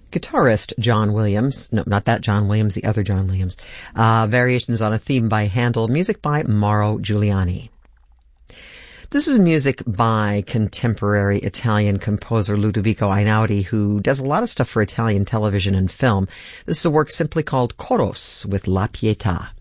guitarist John Williams. No, not that John Williams, the other John Williams. Variations on a theme by Handel, music by Mauro Giuliani. This is music by contemporary Italian composer Ludovico Einaudi, who does a lot of stuff for Italian television and film. This is a work simply called Choros with La Pietà.